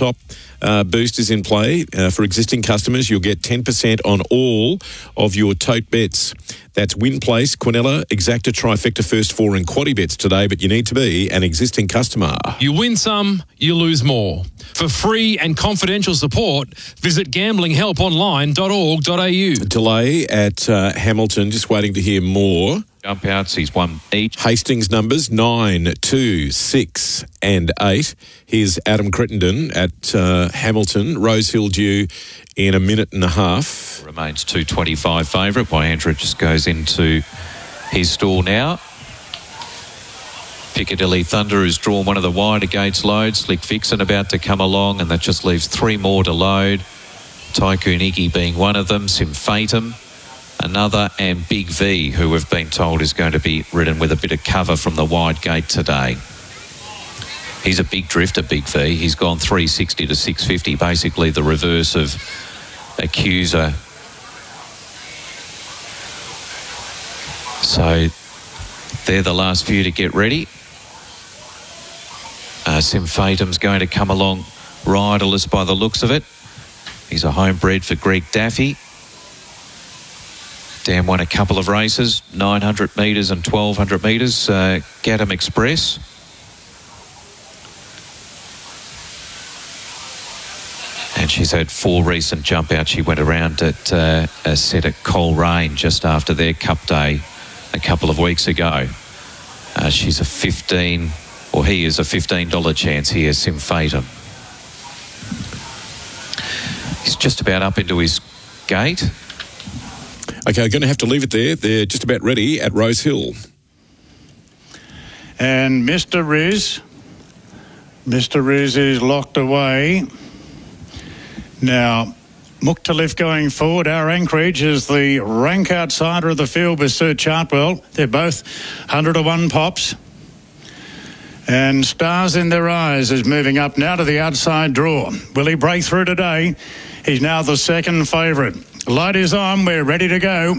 Top boost is in play. For existing customers, you'll get 10% on all of your tote bets. That's Win Place, Quinella, Exacta, Trifecta, First Four and Quaddy bets today, but you need to be an existing customer. You win some, you lose more. For free and confidential support, visit gamblinghelponline.org.au. Delay at Hamilton, just waiting to hear more. Jump outs, he's won each. Hastings numbers 9, 2, 6 and 8. Here's Adam Crittenden at Hamilton. Rosehill due in a minute and a half. Remains 2.25 favourite while Andrew just goes into his stall now. Piccadilly Thunder has drawn one of the wider gates load. Slick Vixen about to come along, and that just leaves 3 more to load. Tycoon Iggy being one of them. Symphatum another, and Big V, who we've been told is going to be ridden with a bit of cover from the wide gate today. He's a big drifter, Big V. He's gone 360 to 650, basically the reverse of Accuser. So they're the last few to get ready. Symphatum's going to come along riderless by the looks of it. He's a homebred for Greg Daffy. Dan won a couple of races, 900 metres and 1200 metres. Gatham Express. And she's had 4 recent jump outs. She went around at a set at Coleraine just after their Cup Day a couple of weeks ago. She's a 15, or he is a $15 chance here, Symphatum. He's just about up into his gate. Okay, going to have to leave it there. They're just about ready at Rosehill. And Mr. Riz is locked away. Now, Mukhtalif going forward. Our Anchorage is the rank outsider of the field with Sir Chartwell. They're both 100-to-1 pops. And Stars in Their Eyes is moving up now to the outside draw. Will he break through today? He's now the second favourite. Light is on. We're ready to go.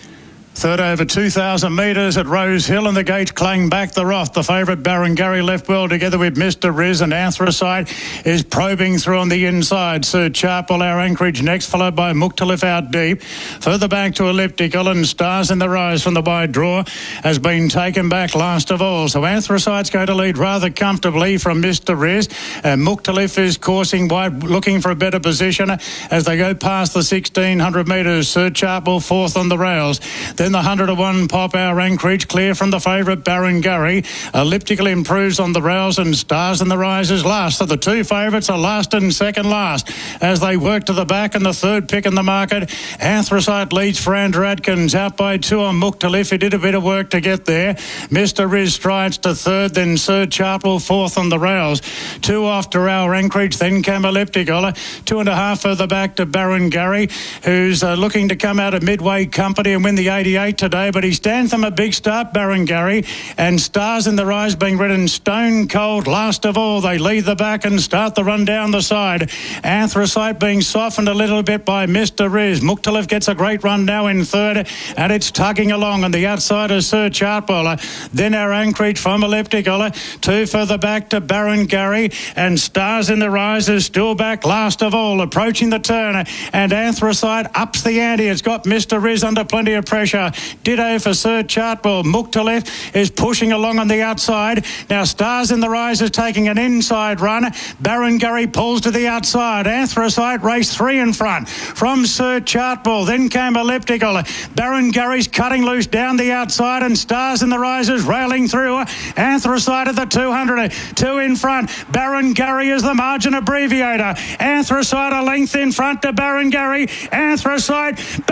Third over 2,000 metres at Rosehill, and the gates clang back the Roth. The favourite Barrengarry left well together with Mr. Riz, and Anthracite is probing through on the inside. Sir Chartwell, our Anchorage next, followed by Mukhtalif out deep. Further back to Elliptical, and Stars in the Rise from the wide draw has been taken back last of all. So Anthracite's going to lead rather comfortably from Mr. Riz, and Mukhtalif is coursing wide, looking for a better position as they go past the 1,600 metres. Sir Chartwell fourth on the rails. Then the 100-to-1 pop, our Anchorage, clear from the favourite Barrengarry. Elliptical improves on the rails, and Stars in the Rise is last. So the 2 favourites are last and second last as they work to the back, and the third pick in the market. Anthracite leads for Andrew Atkins, out by 2 on Mukhtalif. He did a bit of work to get there. Mr. Riz strides to third, then Sir Chartwell fourth on the rails. 2 off to our Anchorage, then came Elliptical. 2.5 further back to Barrengarry, who's looking to come out of Midway Company and win the 88 today, but he stands them a big start, Barrengarry, and Stars in the Rise being ridden stone cold. Last of all, they lead the back and start the run down the side. Anthracite being softened a little bit by Mr. Riz. Mukhtalif gets a great run now in third, and it's tugging along on the outside of Sir Chartwell. Then our Anchorage from Elliptical. 2 further back to Barrengarry, and Stars in the Rise is still back last of all, approaching the turn, and Anthracite ups the ante. It's got Mr. Riz under plenty of pressure. Ditto for Sir Chartwell. Mukhtalif is pushing along on the outside. Now Stars in the Rise is taking an inside run. Barrengarry pulls to the outside. Anthracite race 3 in front from Sir Chartwell. Then came Elliptical. Barrengarry's cutting loose down the outside, and Stars in the Rise is railing through. Anthracite at the 200. 2 in front. Barrengarry is the margin abbreviator. Anthracite a length in front to Barrengarry. Anthracite,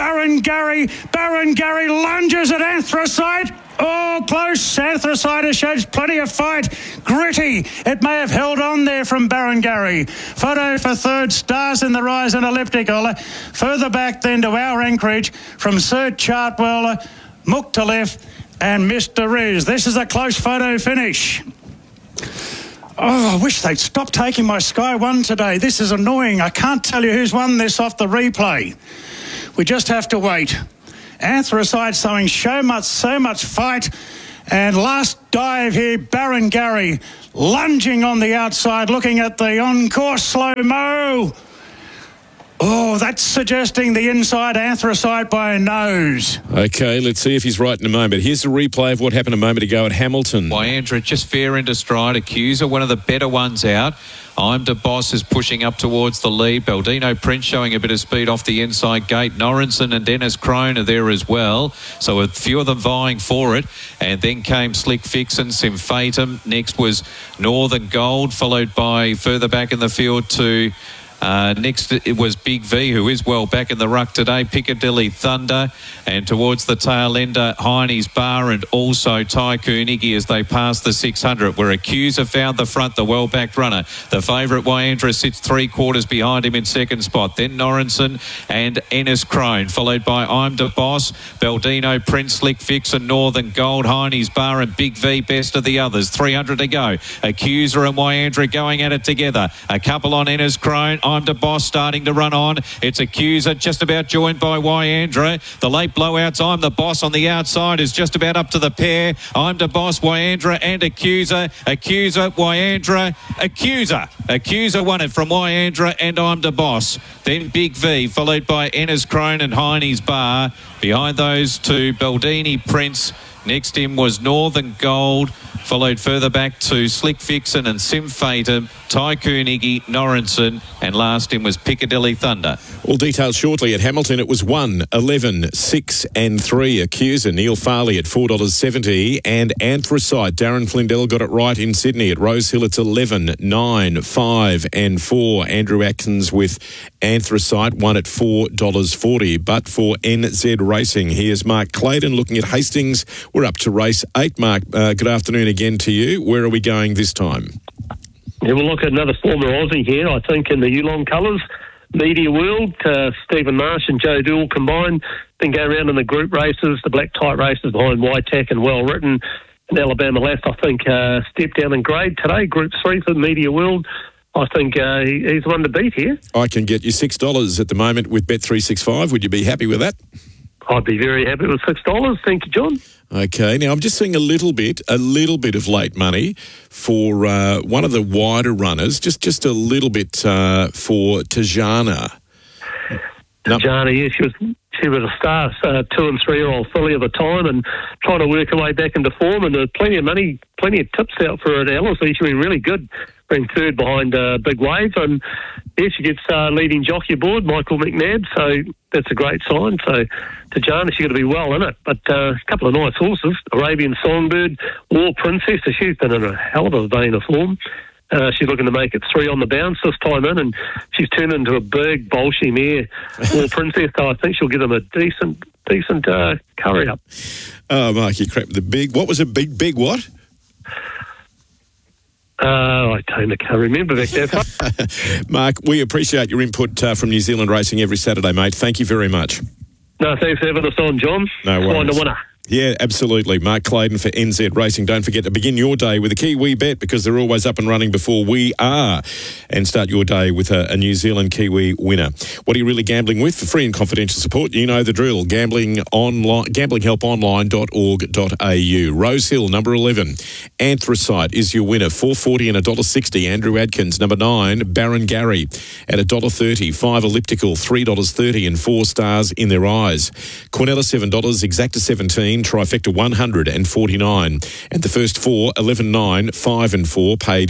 Barrengarry lunges at Anthracite. Oh, close. Anthracite shows plenty of fight. Gritty. It may have held on there from Barrengarry. Photo for third, Stars in the Rise and Elliptical. Further back then to our Anchorage from Sir Chartwell, Mukhtalif and Mr. Riz. This is a close photo finish. Oh, I wish they'd stop taking my Sky One today. This is annoying. I can't tell you who's won this off the replay. We just have to wait. Anthracite showing so much fight. And last dive here, Barrengarry lunging on the outside, looking at the on-course slow-mo. Oh, that's suggesting the inside anthracite by a nose. Okay, let's see if he's right in a moment. Here's a replay of what happened a moment ago at Hamilton. Wyandra just fair into stride. Accuser, one of the better ones out. I'm De Boss is pushing up towards the lead. Baldino Prince showing a bit of speed off the inside gate. Norrinson and Dennis Crone are there as well. So a few of them vying for it. And then came Slick Fixin, Symphatum. Next was Northern Gold, followed by further back in the field to... next it was Big V, who is well back in the ruck today. Piccadilly Thunder, and towards the tail ender Heine's Bar, and also Tycoon Iggy as they pass the 600, where Accuser found the front, the well backed runner. The favourite Wyandra sits 3/4 behind him in second spot. Then Norrinson and Ennis Crone, followed by I'm De Boss, Baldino Prince, Slick Fixin, Northern Gold, Heine's Bar, and Big V best of the others. 300 to go. Accuser and Wyandra going at it together. A couple on Ennis Crone. I'm De Boss starting to run on. It's Accuser just about joined by Wyandra. The late blowouts, I'm De Boss on the outside is just about up to the pair. I'm De Boss, Wyandra and Accuser. Accuser, Wyandra, Accuser. Accuser won it from Wyandra and I'm De Boss. Then Big V, followed by Ennis Crone and Heine's Bar. Behind those two, Baldini Prince. Next in was Northern Gold, followed further back to Slick Fixin and Symphatum, Tycoon Iggy, Norrinson, and last in was Piccadilly Thunder. All details shortly. At Hamilton, it was 1, 11, 6 and 3. Accuser, Neil Farley at $4.70. And Anthracite, Darren Flindell got it right in Sydney. At Rosehill, it's 11, 9, 5 and 4. Andrew Atkins with Anthracite won at $4.40. But for NZ Racing, here's Mark Clayton looking at Hastings. We're up to race 8. Mark, good afternoon again to you. Where are we going this time? Yeah, we'll look at another former Aussie here, I think, in the Yulong colours. Media World, Stephen Marsh and Joe Dool combined. Then go around in the group races, the black type races behind Whitetack and Well Written. And Alabama Last, I think, stepped down in grade today. Group 3 for Media World. I think he's the one to beat here. I can get you $6 at the moment with Bet365. Would you be happy with that? I'd be very happy with $6. Thank you, John. Okay, now I'm just seeing a little bit of late money for one of the wider runners, just a little bit for Tajana. Tajana, yeah, she was a star, 2 and 3 year old filly at the time, and trying to work her way back into form. And there's plenty of money, plenty of tips out for her at Ellerslie. She's been really good, being third behind Big Wave, and yeah, she gets leading jockey aboard, Michael McNabb. So that's a great sign. So Tajana, she's got to be well in it. But a couple of nice horses, Arabian Songbird, War Princess. So she's been in a hell of a vein of form. She's looking to make it 3 on the bounce this time in, and she's turned into a big bolshy mare, War Princess. So I think she'll give them a decent curry up. Oh, Mark, you crap the big. What was a big what? I can't remember back there. Mark, we appreciate your input from New Zealand Racing every Saturday, mate. Thank you very much. No, thanks for having us on, John. No worries. Find a winner. Yeah, absolutely. Mark Clayton for NZ Racing. Don't forget to begin your day with a Kiwi bet, because they're always up and running before we are. And start your day with a New Zealand Kiwi winner. What are you really gambling with? For free and confidential support, you know the drill. Gamblinghelponline.org.au. Rosehill, number 11. Anthracite is your winner. $4.40 and $1.60. Andrew Adkins, number 9. Baron Gary at $1.30. 5 Elliptical, $3.30 and 4 stars in their eyes. Quinella, $7. Exacta, 17. Trifecta, 149. And the first 4, 11, 9, 5 and 4, paid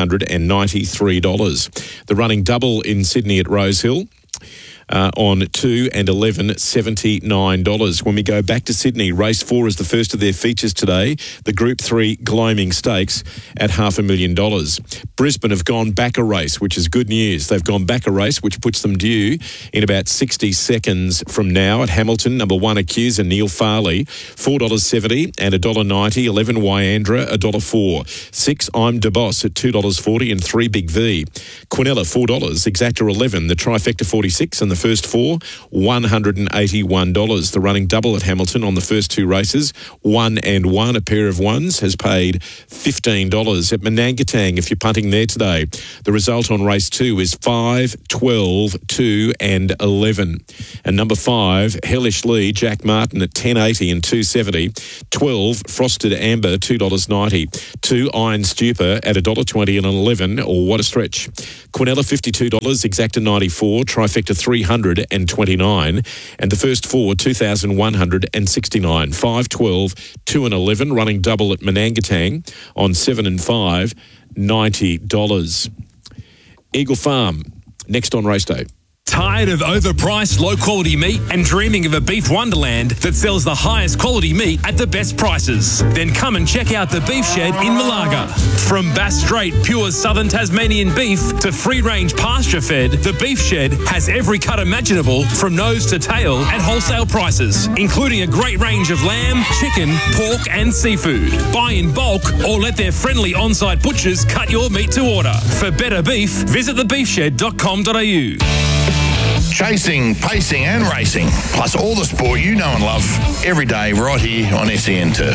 $393. The running double in Sydney at Rosehill. On 2 and 11, $79. When we go back to Sydney, race 4 is the first of their features today, the Group 3 Gloaming Stakes at $500,000. Brisbane have gone back a race, which is good news. They've gone back a race, which puts them due in about 60 seconds from now. At Hamilton, number 1 Accuser, Neil Farley, $4.70 and $1.90. 11 Wyandra, $1.04. 6 I'm De Boss at $2.40 and 3 Big V. Quinella, $4. Exacta, 11. The Trifecta, 46 and the the first 4, $181. The running double at Hamilton on the first 2 races, 1 and 1, a pair of ones, has paid $15. At Manangatang, if you're punting there today, the result on race 2 is 5, 12, 2 and 11. And number 5, Hellish Lee, Jack Martin at $10.80 and $2.70. 12, Frosted Amber, $2.90. 2, Iron Stupor at $1.20 and $11, or what a stretch. Quinella, $52, Exacta 94, Trifecta 329, and the first 4, 2,169. 5, 12, 2 and 11, running double at Manangatang on 7 and 5, $90. Eagle Farm, next on race day. Tired of overpriced, low-quality meat and dreaming of a beef wonderland that sells the highest quality meat at the best prices? Then come and check out the Beef Shed in Malaga. From Bass Strait pure southern Tasmanian beef to free-range pasture-fed, the Beef Shed has every cut imaginable from nose to tail at wholesale prices, including a great range of lamb, chicken, pork and seafood. Buy in bulk or let their friendly on-site butchers cut your meat to order. For better beef, visit thebeefshed.com.au. Chasing, pacing and racing, plus all the sport you know and love, every day right here on SEN Turf.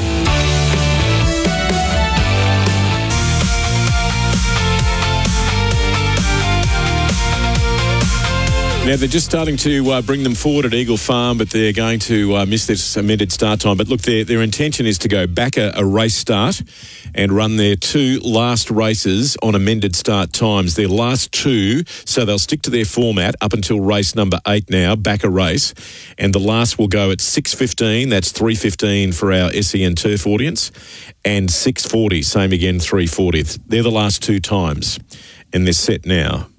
Now, they're just starting to bring them forward at Eagle Farm, but they're going to miss this amended start time. But look, their intention is to go back a race start and run their 2 last races on amended start times. Their last 2, so they'll stick to their format up until race number 8 now, back a race. And the last will go at 6:15, that's 3:15 for our SEN Turf audience, and 6:40, same again, 3:40. They're the last 2 times, and they're set now.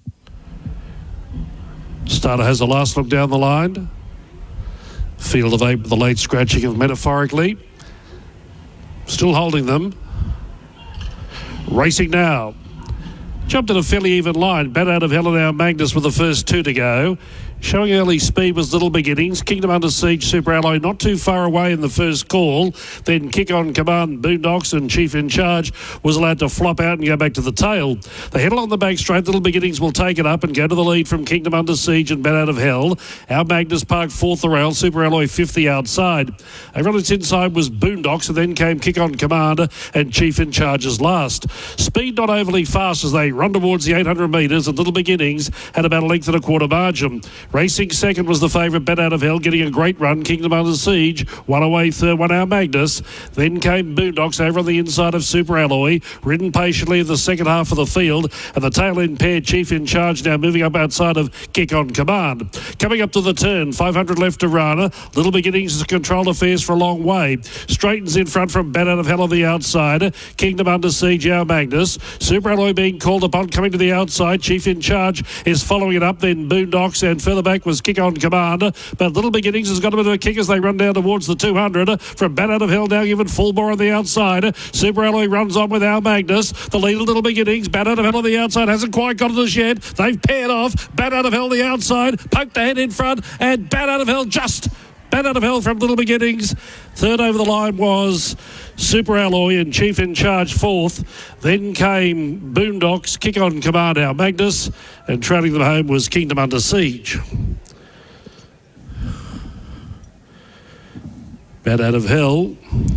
Starter has a last look down the line. Field of 8 with the late scratching of Metaphorically. Still holding them. Racing now. Jumped at a fairly even line. Bat Out of Hell and Our Magnus with the first 2 to go. Showing early speed was Little Beginnings. Kingdom Under Siege, Super Alloy not too far away in the first call. Then Kick On Command, Boondocks and Chief in Charge was allowed to flop out and go back to the tail. They head along the back straight. Little Beginnings will take it up and go to the lead from Kingdom Under Siege and Bat Out of Hell. Our Magnus Park 4th the rail. Super Alloy 5th the outside. Over on its inside was Boondocks, and then came Kick On Command and Chief in Charge as last. Speed not overly fast as they run towards the 800 metres, and Little Beginnings had about a length and a quarter margin. Racing second was the favourite Bat Out of Hell, getting a great run. Kingdom Under Siege, 1 away third, 1 Our Magnus. Then came Boondocks over on the inside of Super Alloy, ridden patiently in the second half of the field, and the tail end pair, Chief in Charge, now moving up outside of Kick On Command. Coming up to the turn, 500 left to run. Little Beginnings has controlled affairs for a long way. Straightens in front from Bat Out of Hell on the outside. Kingdom Under Siege, Our Magnus. Super Alloy being called upon, coming to the outside. Chief in Charge is following it up. Then Boondocks, and further back was Kick On Command. But Little Beginnings has got a bit of a kick as they run down towards the 200. From Bat Out of Hell now given full bore on the outside. Super Alloy runs on with Our Magnus. The lead of Little Beginnings. Bat Out of Hell on the outside hasn't quite got to us yet. They've paired off. Bat Out of Hell the outside. Poked the head in front. And Bat Out of Hell just... Bat Out of Hell from Little Beginnings. Third over the line was Super Alloy and Chief in Charge 4th. Then came Boondocks, Kick On Command, Our Magnus. And trailing them home was Kingdom Under Siege. Bat Out of Hell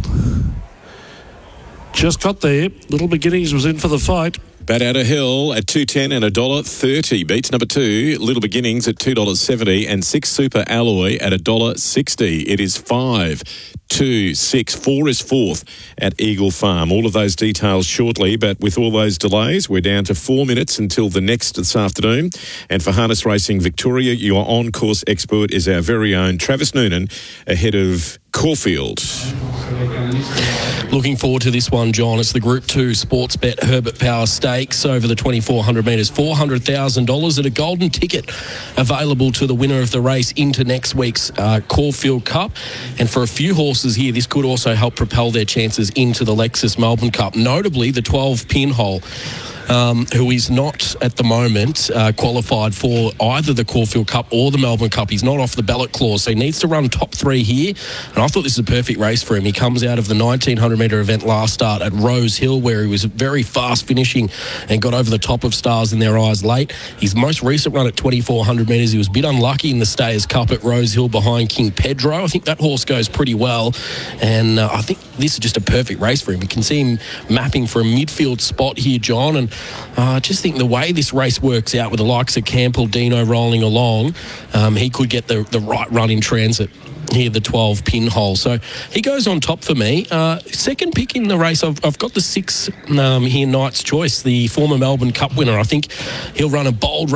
just got there. Little Beginnings was in for the fight. Bat Out of Hell at $2.10 and $1.30 beats number 2, Little Beginnings at $2.70 and 6 Super Alloy at $1.60. It is 5, 2, 6, 4 is 4th at Eagle Farm. All of those details shortly, but with all those delays, we're down to 4 minutes until the next this afternoon. And for Harness Racing Victoria, your on-course expert is our very own Travis Noonan, ahead of Caulfield. Looking forward to this one, John. It's the Group 2 Sportsbet Herbert Power Stakes over the 2,400 metres. $400,000 and a golden ticket available to the winner of the race into next week's Caulfield Cup. And for a few horses here, this could also help propel their chances into the Lexus Melbourne Cup. Notably, the 12 pin hole who is not at the moment qualified for either the Caulfield Cup or the Melbourne Cup. He's not off the ballot clause, so he needs to run top 3 here. And I thought this is a perfect race for him. He comes out of the 1900-metre event last start at Rose Hill, where he was very fast finishing and got over the top of Stars in Their Eyes late. His most recent run at 2400 metres, he was a bit unlucky in the Stayers Cup at Rose Hill behind King Pedro. I think that horse goes pretty well, and I think this is just a perfect race for him. You can see him mapping for a midfield spot here, John, and I just think the way this race works out with the likes of Campbell, Dino rolling along, he could get the right run in transit here, the 12 pinhole. So he goes on top for me. Second pick in the race, I've got the 6 here, Knight's Choice, the former Melbourne Cup winner. I think he'll run a bold